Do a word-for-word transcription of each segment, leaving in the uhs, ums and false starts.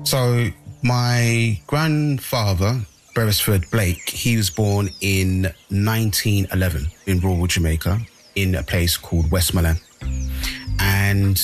So my grandfather, Beresford Blake, he was born in nineteen eleven in rural Jamaica in a place called Westmoreland. And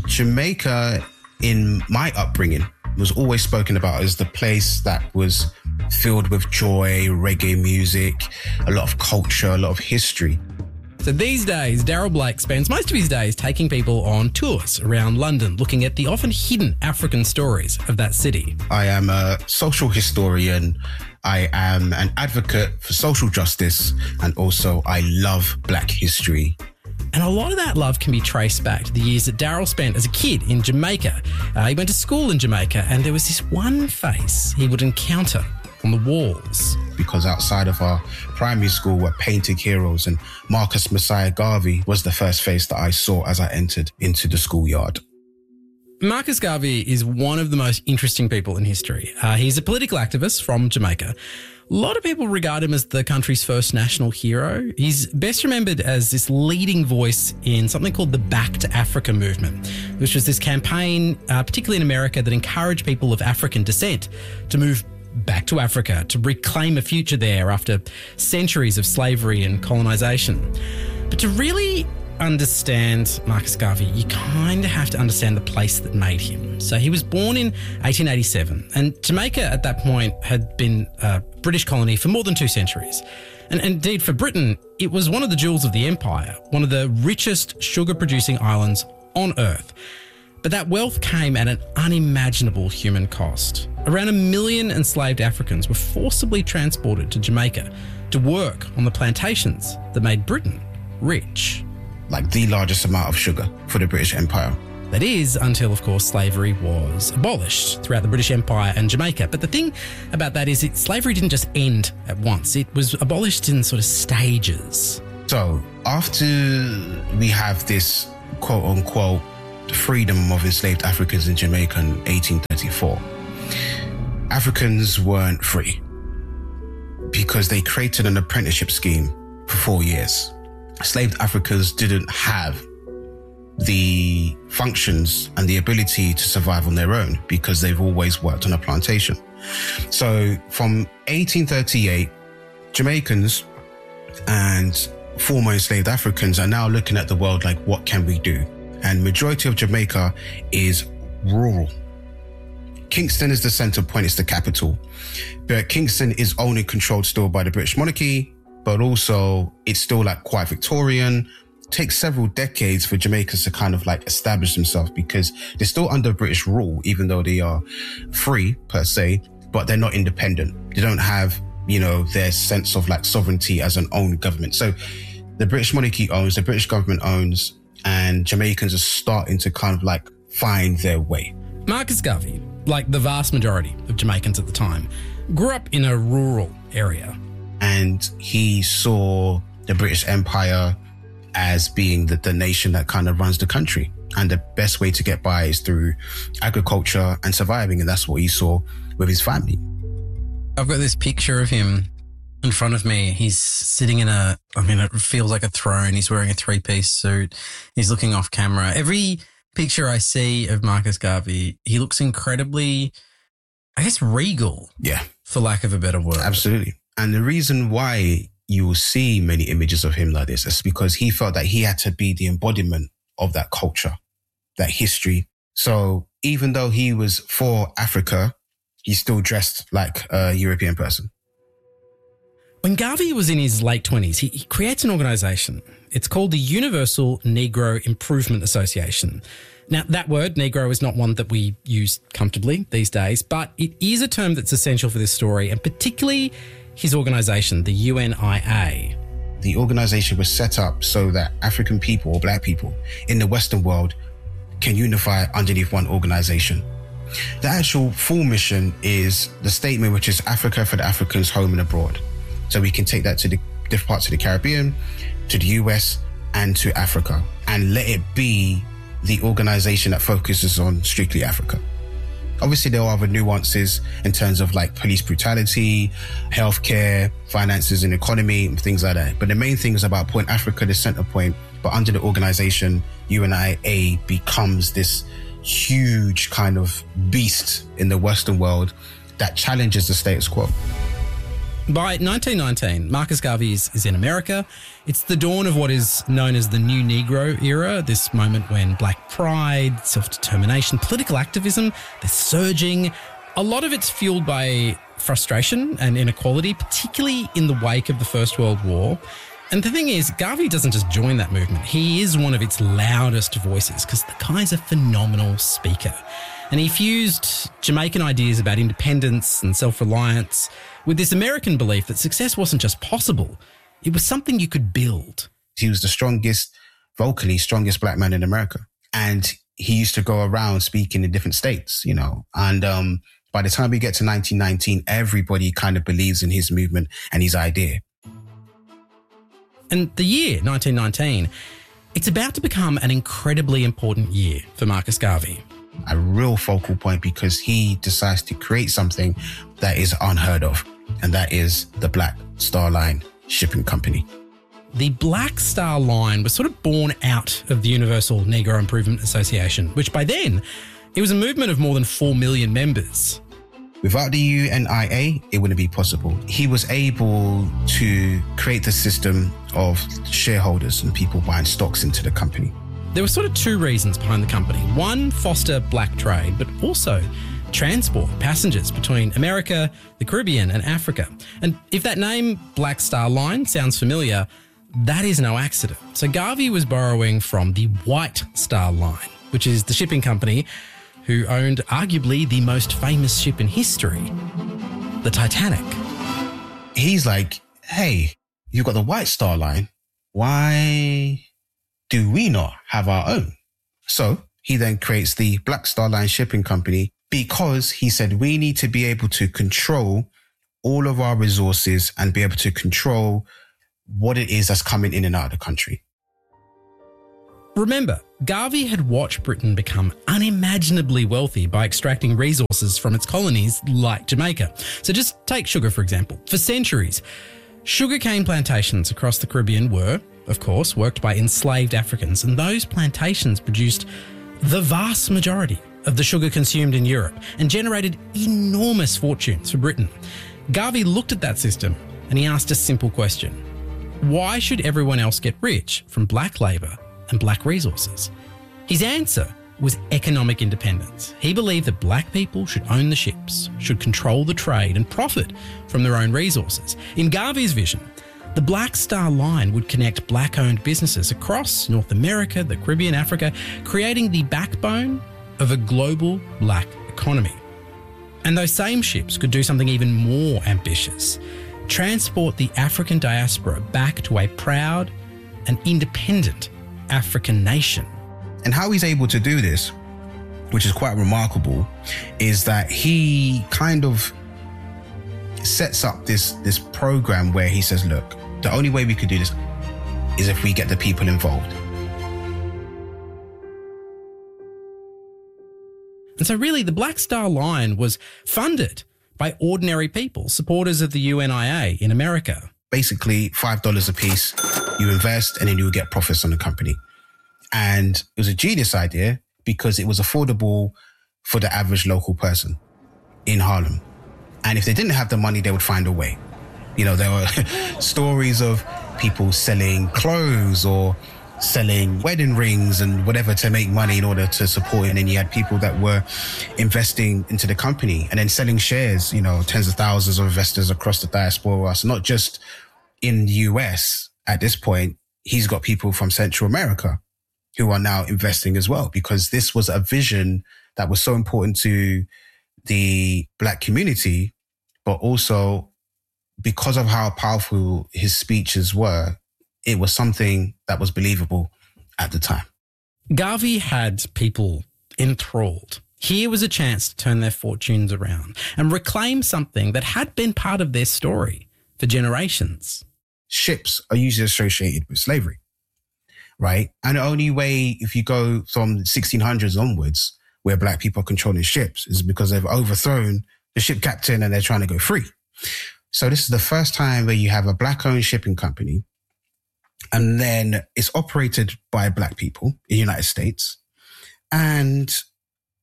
Jamaica, in my upbringing, was always spoken about as the place that was filled with joy, reggae music, a lot of culture, a lot of history. So these days, Daryl Blake spends most of his days taking people on tours around London, looking at the often hidden African stories of that city. I am a social historian. I am an advocate for social justice, and also I love Black history. And a lot of that love can be traced back to the years that Daryl spent as a kid in Jamaica. Uh, he went to school in Jamaica, and there was this one face he would encounter on the walls. Because outside of our primary school were painted heroes, and Marcus Messiah Garvey was the first face that I saw as I entered into the schoolyard. Marcus Garvey is one of the most interesting people in history. Uh, he's a political activist from Jamaica. A lot of people regard him as the country's first national hero. He's best remembered as this leading voice in something called the Back to Africa movement, which was this campaign, uh, particularly in America, that encouraged people of African descent to move back to Africa, to reclaim a future there after centuries of slavery and colonisation. But to really understand Marcus Garvey, you kind of have to understand the place that made him. So he was born in eighteen eighty-seven, and Jamaica at that point had been a British colony for more than two centuries. And indeed, for Britain, it was one of the jewels of the empire, one of the richest sugar-producing islands on Earth. But that wealth came at an unimaginable human cost. Around a million enslaved Africans were forcibly transported to Jamaica to work on the plantations that made Britain rich. Like the largest amount of sugar for the British Empire. That is, until, of course, slavery was abolished throughout the British Empire and Jamaica. But the thing about that is it, slavery didn't just end at once. It was abolished in sort of stages. So after we have this quote-unquote freedom of enslaved Africans in Jamaica in eighteen thirty-four, Africans weren't free because they created an apprenticeship scheme for four years. Enslaved Africans didn't have the functions and the ability to survive on their own because they've always worked on a plantation. So from eighteen thirty-eight, Jamaicans and former enslaved Africans are now looking at the world like, what can we do? And majority of Jamaica is rural. Kingston is the center point, it's the capital. But Kingston is owned and controlled still by the British monarchy, but also it's still like quite Victorian. It takes several decades for Jamaicans to kind of like establish themselves because they're still under British rule, even though they are free per se, but they're not independent. They don't have, you know, their sense of like sovereignty as an own government. So the British monarchy owns, the British government owns, and Jamaicans are starting to kind of like find their way. Marcus Garvey, like the vast majority of Jamaicans at the time, grew up in a rural area. And he saw the British Empire as being the, the nation that kind of runs the country. And the best way to get by is through agriculture and surviving. And that's what he saw with his family. I've got this picture of him in front of me. He's sitting in a, I mean, it feels like a throne. He's wearing a three-piece suit. He's looking off camera. Every picture I see of Marcus Garvey, he looks incredibly, I guess, regal. Yeah. For lack of a better word. Absolutely. And the reason why you will see many images of him like this is because he felt that he had to be the embodiment of that culture, that history. So even though he was for Africa, he still dressed like a European person. When Garvey was in his late twenties, he, he creates an organisation. It's called the Universal Negro Improvement Association. Now, that word, Negro, is not one that we use comfortably these days, but it is a term that's essential for this story, and particularly his organisation, the U N I A. The organisation was set up so that African people or Black people in the Western world can unify underneath one organisation. The actual full mission is the statement, which is Africa for the Africans, home and abroad. So we can take that to the different parts of the Caribbean, to the U S, and to Africa, and let it be the organisation that focuses on strictly Africa. Obviously, there are other nuances in terms of like police brutality, healthcare, finances and economy, and things like that. But the main thing is about putting Africa the centre point, but under the organisation, U N I A becomes this huge kind of beast in the Western world that challenges the status quo. By nineteen nineteen, Marcus Garvey is, is in America. It's the dawn of what is known as the New Negro era, this moment when black pride, self-determination, political activism, they're surging. A lot of it's fueled by frustration and inequality, particularly in the wake of the First World War. And the thing is, Garvey doesn't just join that movement. He is one of its loudest voices because the guy's a phenomenal speaker. And he fused Jamaican ideas about independence and self-reliance with this American belief that success wasn't just possible, it was something you could build. He was the strongest, vocally strongest black man in America. And he used to go around speaking in different states, you know. And um, by the time we get to nineteen nineteen, everybody kind of believes in his movement and his idea. And the year, nineteen nineteen, it's about to become an incredibly important year for Marcus Garvey. A real focal point because he decides to create something that is unheard of, and that is the Black Star Line Shipping Company. The Black Star Line was sort of born out of the Universal Negro Improvement Association, which by then, it was a movement of more than four million members. Without the U N I A, it wouldn't be possible. He was able to create the system of shareholders and people buying stocks into the company. There were sort of two reasons behind the company. One, foster black trade, but also transport passengers between America, the Caribbean and Africa. And if that name, Black Star Line, sounds familiar, that is no accident. So Garvey was borrowing from the White Star Line, which is the shipping company who owned arguably the most famous ship in history, the Titanic. He's like, hey, you've got the White Star Line. Why do we not have our own? So he then creates the Black Star Line Shipping Company because he said we need to be able to control all of our resources and be able to control what it is that's coming in and out of the country. Remember, Garvey had watched Britain become unimaginably wealthy by extracting resources from its colonies like Jamaica. So just take sugar, for example. For centuries, sugarcane plantations across the Caribbean were, of course, worked by enslaved Africans, and those plantations produced the vast majority of the sugar consumed in Europe and generated enormous fortunes for Britain. Garvey looked at that system and he asked a simple question. Why should everyone else get rich from black labour and black resources? His answer was economic independence. He believed that black people should own the ships, should control the trade and profit from their own resources. In Garvey's vision, the Black Star Line would connect black-owned businesses across North America, the Caribbean, Africa, creating the backbone of a global black economy. And those same ships could do something even more ambitious, transport the African diaspora back to a proud and independent African nation. And how he's able to do this, which is quite remarkable, is that he kind of sets up this, this program where he says, look, the only way we could do this is if we get the people involved. And so really the Black Star Line was funded by ordinary people, supporters of the U N I A in America. Basically, five dollars a piece, you invest and then you get profits on the company. And it was a genius idea because it was affordable for the average local person in Harlem. And if they didn't have the money, they would find a way. You know, there were stories of people selling clothes or selling wedding rings and whatever to make money in order to support it. And then you had people that were investing into the company and then selling shares, you know, tens of thousands of investors across the diaspora. So not just in the U S at this point, he's got people from Central America who are now investing as well, because this was a vision that was so important to the black community, but also because of how powerful his speeches were, it was something that was believable at the time. Garvey had people enthralled. Here was a chance to turn their fortunes around and reclaim something that had been part of their story for generations. Ships are usually associated with slavery, right? And the only way, if you go from sixteen hundreds onwards, where black people are controlling ships, is because they've overthrown the ship captain and they're trying to go free. So this is the first time where you have a black-owned shipping company, and then it's operated by black people in the United States. And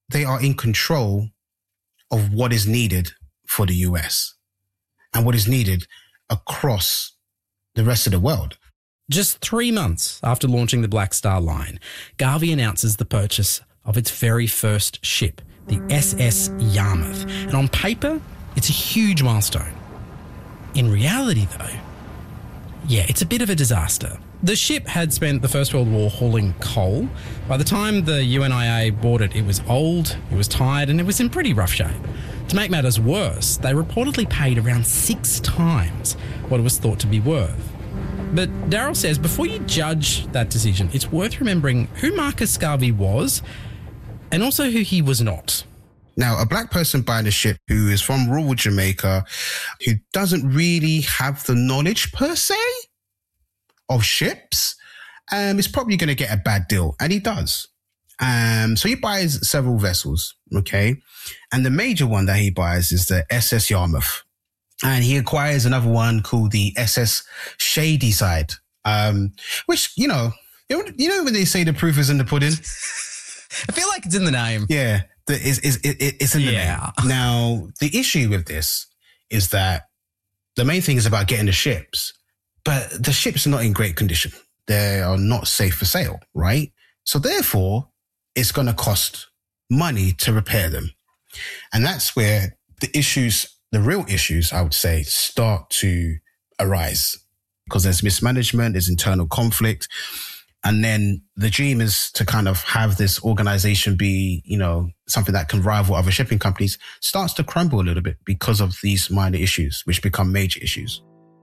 they are in control of what is needed for the U S and what is needed across the rest of the world. Just three months after launching the Black Star Line, Garvey announces the purchase of its very first ship, the S S Yarmouth. And on paper, it's a huge milestone. In reality, though, yeah, it's a bit of a disaster. The ship had spent the First World War hauling coal. By the time the U N I A bought it, it was old, it was tired, and it was in pretty rough shape. To make matters worse, they reportedly paid around six times what it was thought to be worth. But Daryl says before you judge that decision, it's worth remembering who Marcus Garvey was and also who he was not. Now, a black person buying a ship who is from rural Jamaica, who doesn't really have the knowledge per se of ships, um, is probably going to get a bad deal. And he does. Um, so he buys several vessels, okay? And the major one that he buys is the S S Yarmouth. And he acquires another one called the S S Shadyside, um, which, you know, you know when they say the proof is in the pudding? I feel like it's in the name. Yeah, the, it's, it's, it's in the Yeah. name. Now, the issue with this is that the main thing is about getting the ships, but the ships are not in great condition. They are not safe for sale, right? So therefore, it's going to cost money to repair them. And that's where the issues, the real issues, I would say, start to arise because there's mismanagement, there's internal conflict. And then the dream is to kind of have this organization be, you know, something that can rival other shipping companies, starts to crumble a little bit because of these minor issues, which become major issues.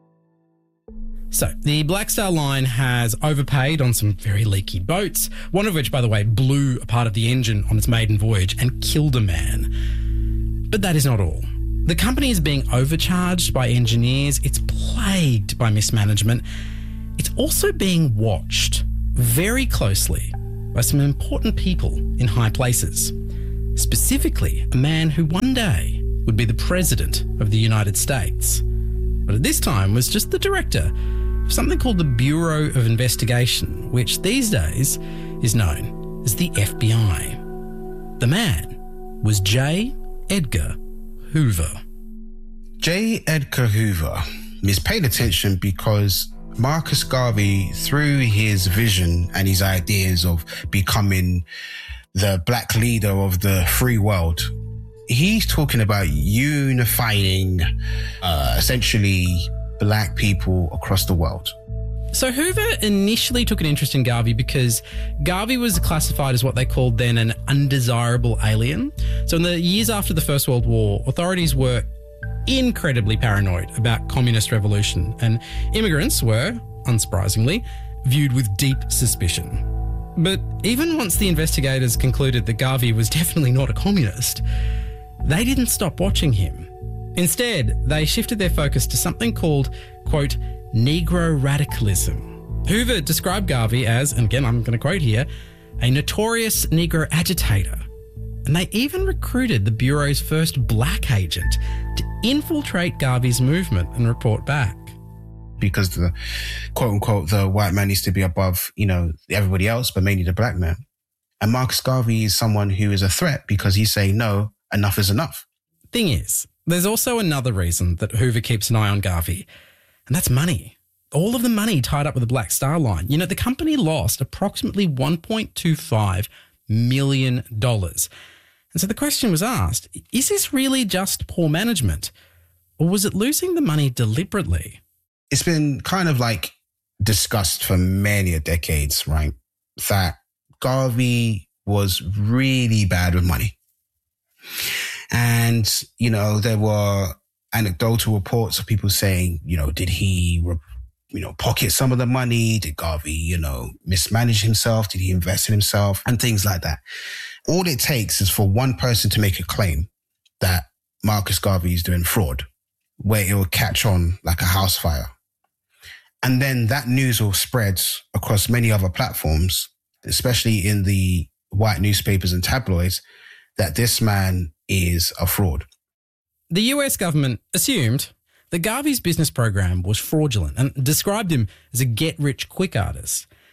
So the Black Star Line has overpaid on some very leaky boats, one of which, by the way, blew a part of the engine on its maiden voyage and killed a man. But that is not all. The company is being overcharged by engineers. It's plagued by mismanagement. It's also being watched very closely by some important people in high places. Specifically, a man who one day would be the President of the United States, but at this time was just the director of something called the Bureau of Investigation, which these days is known as the F B I. The man was J. Edgar Hoover. J. Edgar Hoover is paid attention because Marcus Garvey, through his vision and his ideas of becoming the black leader of the free world, he's talking about unifying uh, essentially black people across the world. So Hoover initially took an interest in Garvey because Garvey was classified as what they called then an undesirable alien. So in the years after the First World War, authorities were incredibly paranoid about communist revolution, and immigrants were, unsurprisingly, viewed with deep suspicion. But even once the investigators concluded that Garvey was definitely not a communist, they didn't stop watching him. Instead, they shifted their focus to something called, quote, Negro radicalism. Hoover described Garvey as, and again I'm going to quote here, a notorious Negro agitator. And they even recruited the Bureau's first black agent to infiltrate Garvey's movement and report back. Because the quote unquote, the white man needs to be above, you know, everybody else, but mainly the black man. And Marcus Garvey is someone who is a threat because he's saying, no, enough is enough. Thing is, there's also another reason that Hoover keeps an eye on Garvey, and that's money. All of the money tied up with the Black Star Line. You know, the company lost approximately one point two five million dollars. And so the question was asked, is this really just poor management, or was it losing the money deliberately? It's been kind of like discussed for many a decades, right? That Garvey was really bad with money. And, you know, there were anecdotal reports of people saying, you know, did he, you know, pocket some of the money? Did Garvey, you know, mismanage himself? Did he invest in himself? And things like that. All it takes is for one person to make a claim that Marcus Garvey is doing fraud, where it will catch on like a house fire. And then that news will spread across many other platforms, especially in the white newspapers and tabloids, that this man is a fraud. The U S government assumed that Garvey's business program was fraudulent and described him as a get-rich-quick artist.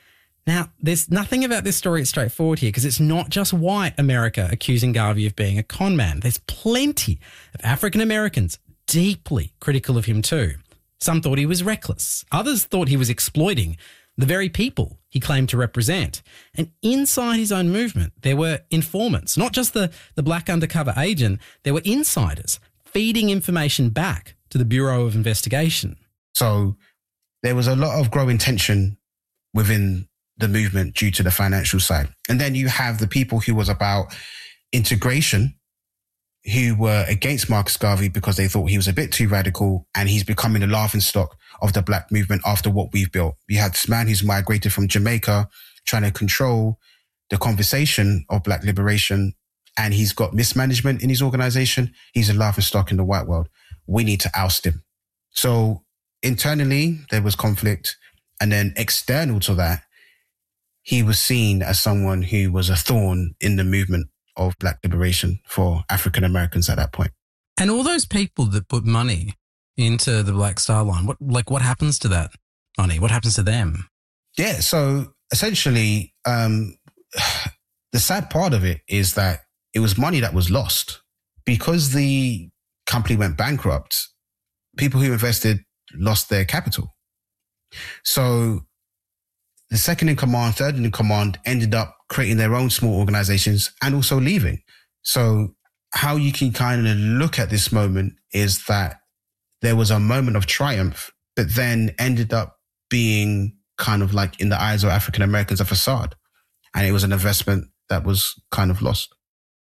Now, there's nothing about this story that's straightforward here because it's not just white America accusing Garvey of being a con man. There's plenty of African Americans deeply critical of him too. Some thought he was reckless. Others thought he was exploiting the very people he claimed to represent. And inside his own movement, there were informants, not just the, the black undercover agent, there were insiders feeding information back to the Bureau of Investigation. So there was a lot of growing tension within the movement due to the financial side. And then you have the people who was about integration, who were against Marcus Garvey because they thought he was a bit too radical and he's becoming the laughingstock of the black movement after what we've built. We had this man who's migrated from Jamaica trying to control the conversation of black liberation, and he's got mismanagement in his organization. He's a laughingstock in the white world. We need to oust him. So internally, there was conflict. And then external to that, he was seen as someone who was a thorn in the movement of black liberation for African Americans at that point. And all those people that put money into the Black Star Line, what like what happens to that money? What happens to them? Yeah, so essentially, um, the sad part of it is that it was money that was lost. Because the company went bankrupt, people who invested lost their capital. So the second in command, third in command ended up creating their own small organizations and also leaving. So how you can kind of look at this moment is that there was a moment of triumph, but then ended up being kind of like in the eyes of African Americans a facade. And it was an investment that was kind of lost.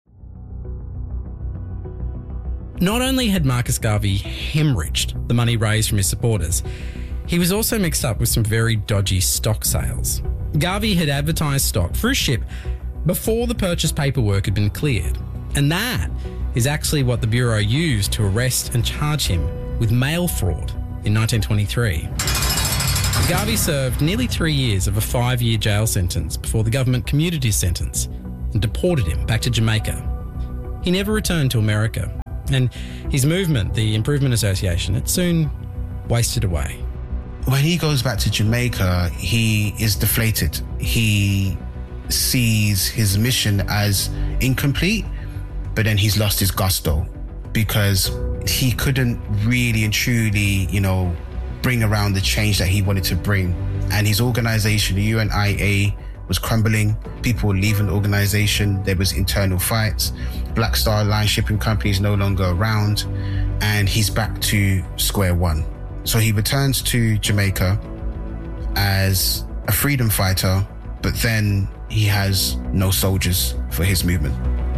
Not only had Marcus Garvey hemorrhaged the money raised from his supporters, he was also mixed up with some very dodgy stock sales. Garvey had advertised stock for a ship before the purchase paperwork had been cleared. And that is actually what the Bureau used to arrest and charge him with mail fraud in nineteen twenty-three. Garvey served nearly three years of a five-year jail sentence before the government commuted his sentence and deported him back to Jamaica. He never returned to America, and his movement, the Improvement Association, it soon wasted away. When he goes back to Jamaica, he is deflated. He sees his mission as incomplete, but then he's lost his gusto because he couldn't really and truly, you know, bring around the change that he wanted to bring. And his organization, the U N I A, was crumbling. People were leaving the organization. There was internal fights. Black Star Line shipping company is no longer around, and he's back to square one. So he returns to Jamaica as a freedom fighter, but then he has no soldiers for his movement.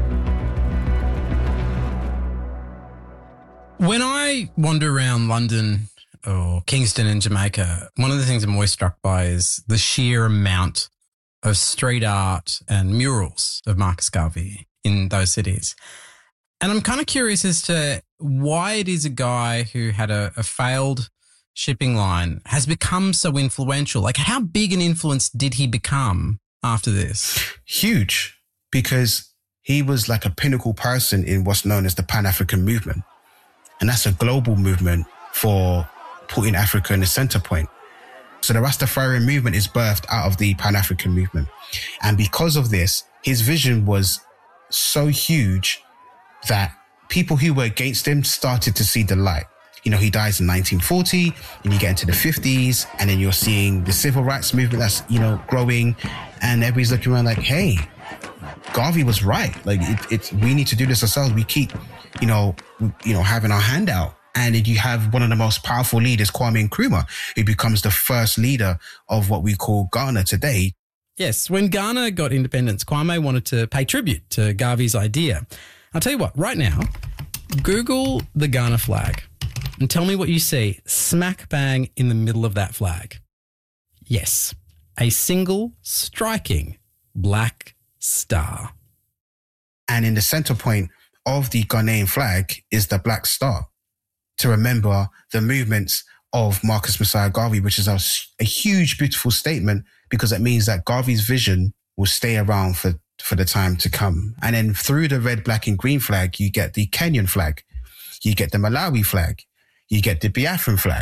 When I wander around London or Kingston in Jamaica, one of the things I'm always struck by is the sheer amount of street art and murals of Marcus Garvey in those cities. And I'm kind of curious as to why it is a guy who had a, a failed shipping line has become so influential. Like, how big an influence did he become after this? Huge, because he was like a pinnacle person in what's known as the Pan-African movement. And that's a global movement for putting Africa in the center point. So the Rastafarian movement is birthed out of the Pan-African movement. And because of this, his vision was so huge that people who were against him started to see the light. You know, he dies in nineteen forty, and you get into the fifties, and then you're seeing the civil rights movement that's, you know, growing, and everybody's looking around like, hey, Garvey was right. Like, it, it's, we need to do this ourselves. We keep, you know, you know, having our hand out. And then you have one of the most powerful leaders, Kwame Nkrumah, who becomes the first leader of what we call Ghana today. Yes, when Ghana got independence, Kwame wanted to pay tribute to Garvey's idea. I'll tell you what, right now, Google the Ghana flag and tell me what you see smack bang in the middle of that flag. Yes, a single striking black star. And in the center point of the Ghanaian flag is the black star, to remember the movements of Marcus Messiah Garvey, which is a, a huge, beautiful statement, because it means that Garvey's vision will stay around for, for the time to come. And then through the red, black and green flag, you get the Kenyan flag, you get the Malawi flag, you get the Biafran flag,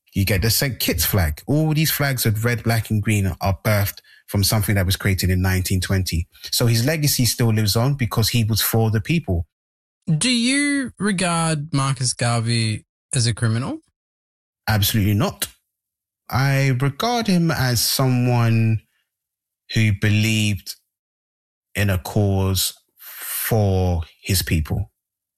You get the Saint Kitts flag. All these flags of red, black and green are birthed from something that was created in nineteen twenty. So his legacy still lives on because he was for the people. Do you regard Marcus Garvey as a criminal? Absolutely not. I regard him as someone who believed in a cause for his people.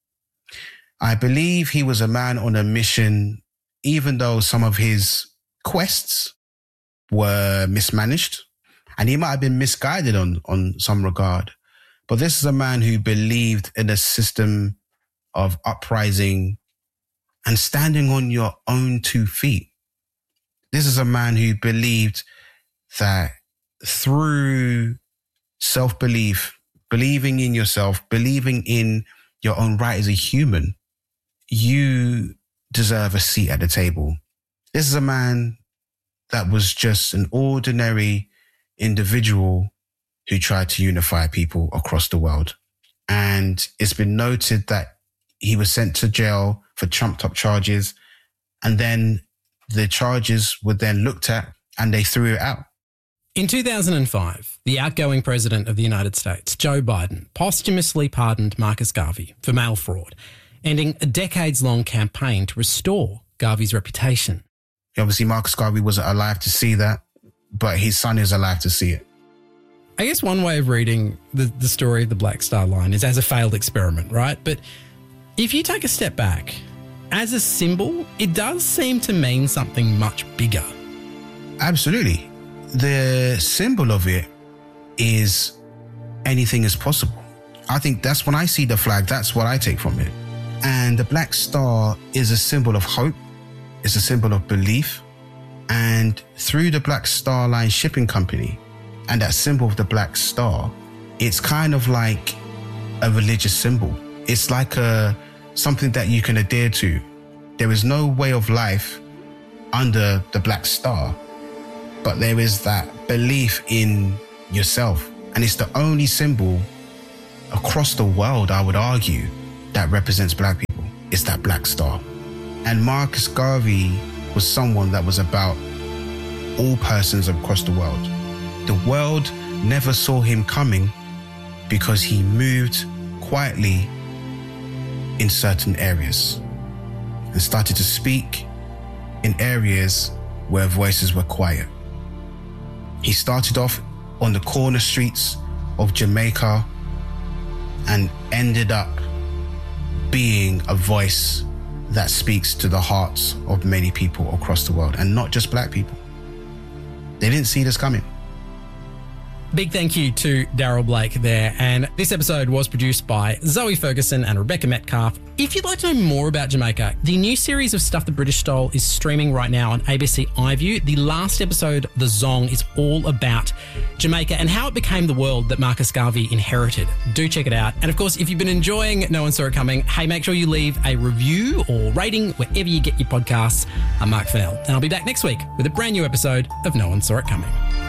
I believe he was a man on a mission, even though some of his quests were mismanaged and he might have been misguided on, on some regard. But this is a man who believed in a system of uprising and standing on your own two feet. This is a man who believed that through self-belief, believing in yourself, believing in your own right as a human, you deserve a seat at the table. This is a man that was just an ordinary individual who tried to unify people across the world. And it's been noted that he was sent to jail for trumped-up charges, and then the charges were then looked at and they threw it out. In two thousand five, the outgoing president of the United States, Joe Biden, posthumously pardoned Marcus Garvey for mail fraud, ending a decades-long campaign to restore Garvey's reputation. Obviously, Marcus Garvey wasn't alive to see that, but his son is alive to see it. I guess one way of reading the, the story of the Black Star Line is as a failed experiment, right? But if you take a step back, as a symbol, it does seem to mean something much bigger. Absolutely. The symbol of it is anything is possible. I think that's when I see the flag, that's what I take from it. And the Black Star is a symbol of hope. It's a symbol of belief. And through the Black Star Line Shipping Company and that symbol of the Black Star, it's kind of like a religious symbol. It's like a something that you can adhere to. There is no way of life under the Black Star, but there is that belief in yourself. And it's the only symbol across the world, I would argue, that represents black people. It's that Black Star. And Marcus Garvey was someone that was about all persons across the world. The world never saw him coming because he moved quietly in certain areas and started to speak in areas where voices were quiet. He started off on the corner streets of Jamaica and ended up being a voice that speaks to the hearts of many people across the world, and not just black people. They didn't see this coming. Big thank you to Daryl Blake there. And this episode was produced by Zoe Ferguson and Rebecca Metcalf. If you'd like to know more about Jamaica, the new series of Stuff the British Stole is streaming right now on A B C iView. The last episode, The Zong, is all about Jamaica and how it became the world that Marcus Garvey inherited. Do check it out. And of course, if you've been enjoying No One Saw It Coming, hey, make sure you leave a review or rating wherever you get your podcasts. I'm Mark Fennell, and I'll be back next week with a brand new episode of No One Saw It Coming.